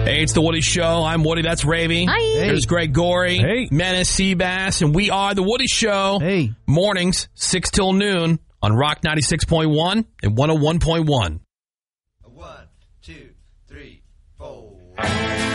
Hey, it's the Woody Show. I'm Woody. That's Ravy. Hi. Hey. There's Greg Gorey. Hey. Menace Seabass. And we are the Woody Show. Hey. Mornings, 6 till noon on Rock 96.1 and 101.1. 1, 2, 3, 4.